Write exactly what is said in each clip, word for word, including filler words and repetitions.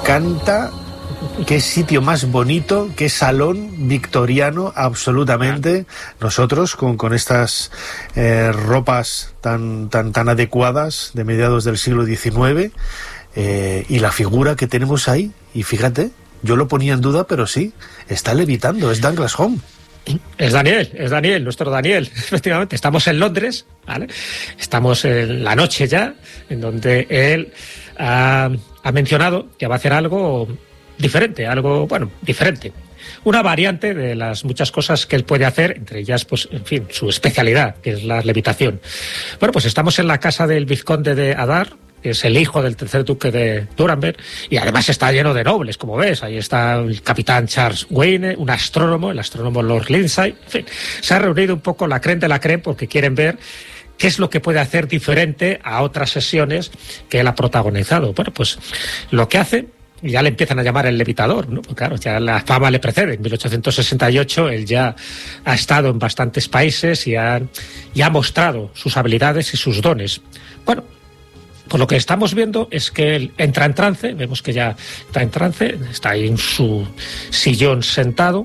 encanta. Qué sitio más bonito, qué salón victoriano, absolutamente. Nosotros con, con estas eh, ropas tan, tan, tan adecuadas de mediados del siglo diecinueve, eh, y la figura que tenemos ahí, y fíjate, yo lo ponía en duda, pero sí, está levitando, es Douglas Home. Es Daniel, es Daniel, nuestro Daniel, efectivamente. Estamos en Londres, ¿vale? Estamos en la noche ya, en donde él ha, ha mencionado que va a hacer algo diferente, algo, bueno, diferente. Una variante de las muchas cosas que él puede hacer, entre ellas, pues, en fin, su especialidad, que es la levitación. Bueno, pues estamos en la casa del vizconde de Adar, que es el hijo del tercer duque de Nuremberg, y además está lleno de nobles, como ves. Ahí está el capitán Charles Wayne, un astrónomo, el astrónomo Lord Lindsay. En fin, se ha reunido un poco la crème de la crème porque quieren ver qué es lo que puede hacer diferente a otras sesiones que él ha protagonizado. Bueno, pues lo que hace, ya le empiezan a llamar el levitador, ¿no? Pues claro, ya la fama le precede. En mil ochocientos sesenta y ocho él ya ha estado en bastantes países y ha, y ha mostrado sus habilidades y sus dones. Bueno, pues lo que estamos viendo es que él entra en trance, vemos que ya está en trance, está ahí en su sillón sentado,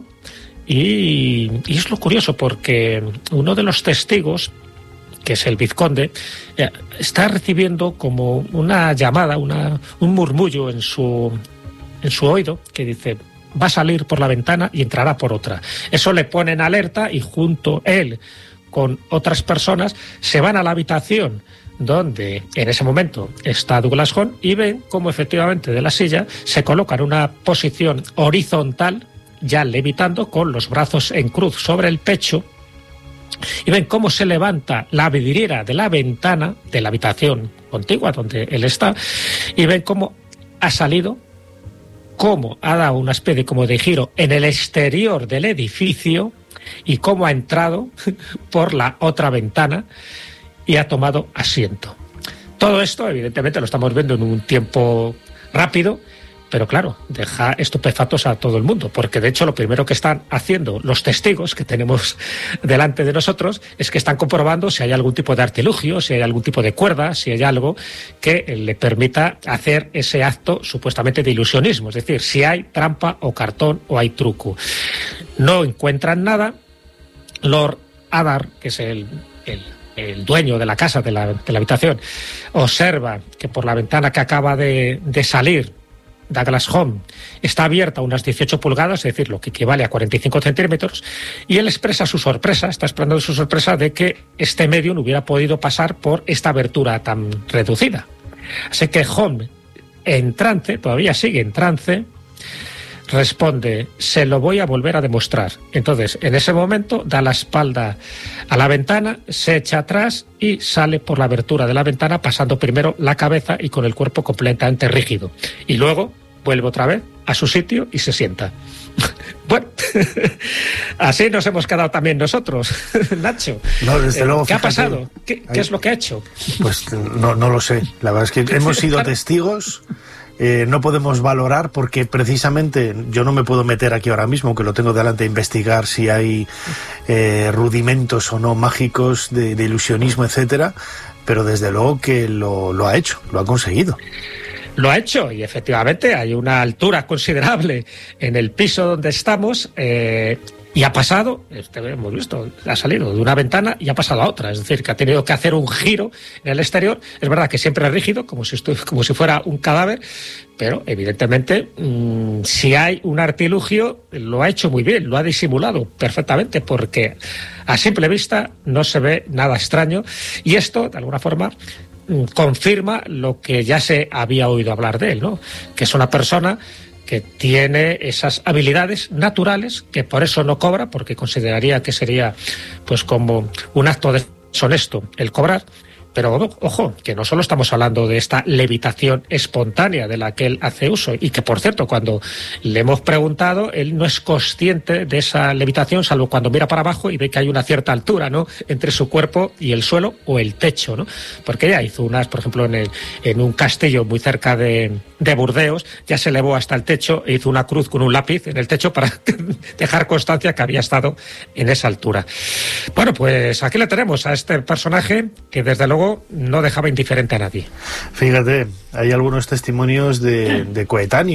y, y es lo curioso porque uno de los testigos, que es el vizconde, eh, está recibiendo como una llamada, una, un murmullo en su, en su oído, que dice: va a salir por la ventana y entrará por otra. Eso le pone en alerta, y junto él con otras personas se van a la habitación donde en ese momento está Douglas Home, y ven cómo efectivamente de la silla se coloca en una posición horizontal, ya levitando, con los brazos en cruz sobre el pecho, y ven cómo se levanta la vidriera de la ventana de la habitación contigua donde él está, y ven cómo ha salido, cómo ha dado una especie como de giro en el exterior del edificio, y cómo ha entrado por la otra ventana y ha tomado asiento. Todo esto, evidentemente, lo estamos viendo en un tiempo rápido, pero claro, deja estupefactos a todo el mundo, porque de hecho lo primero que están haciendo los testigos que tenemos delante de nosotros es que están comprobando si hay algún tipo de artilugio, si hay algún tipo de cuerda, si hay algo que le permita hacer ese acto supuestamente de ilusionismo, es decir, si hay trampa o cartón o hay truco. No encuentran nada. Lord Adar, que es el, el el dueño de la casa, de la, de la habitación, observa que por la ventana que acaba de, de salir Douglas Home está abierta unas dieciocho pulgadas, es decir, lo que equivale a cuarenta y cinco centímetros, y él expresa su sorpresa, está expresando su sorpresa de que este medio no hubiera podido pasar por esta abertura tan reducida. Así que Home, en trance, todavía sigue en trance, responde: se lo voy a volver a demostrar. Entonces, en ese momento, da la espalda a la ventana, se echa atrás y sale por la abertura de la ventana, pasando primero la cabeza y con el cuerpo completamente rígido. Y luego vuelve otra vez a su sitio y se sienta. Bueno, así nos hemos quedado también nosotros, Nacho. No, desde luego, ¿Qué fíjate, ha pasado? ¿Qué, ¿Qué es lo que ha hecho? Pues no, no lo sé. La verdad es que hemos sido testigos. Eh, no podemos valorar porque precisamente yo no me puedo meter aquí ahora mismo, que lo tengo delante, a investigar si hay eh, rudimentos o no mágicos de, de ilusionismo, etcétera, pero desde luego que lo, lo ha hecho, lo ha conseguido. Lo ha hecho, y efectivamente hay una altura considerable en el piso donde estamos, eh, y ha pasado, este, hemos visto, ha salido de una ventana y ha pasado a otra, es decir, que ha tenido que hacer un giro en el exterior. Es verdad que siempre es rígido, como si, estu- como si fuera un cadáver, pero evidentemente mmm, si hay un artilugio, lo ha hecho muy bien, lo ha disimulado perfectamente, porque a simple vista no se ve nada extraño, y esto, de alguna forma, confirma lo que ya se había oído hablar de él, ¿no? Que es una persona que tiene esas habilidades naturales, que por eso no cobra, porque consideraría que sería pues como un acto deshonesto el cobrar. Pero ojo, que no solo estamos hablando de esta levitación espontánea de la que él hace uso, y que, por cierto, cuando le hemos preguntado, él no es consciente de esa levitación, salvo cuando mira para abajo y ve que hay una cierta altura, ¿no?, entre su cuerpo y el suelo o el techo, ¿no? Porque ella hizo unas, por ejemplo, en, el, en un castillo muy cerca de, de Burdeos, ya se elevó hasta el techo e hizo una cruz con un lápiz en el techo para dejar constancia que había estado en esa altura. Bueno, pues aquí le tenemos a este personaje que, desde luego, no dejaba indiferente a nadie. Fíjate, hay algunos testimonios de, de coetáneos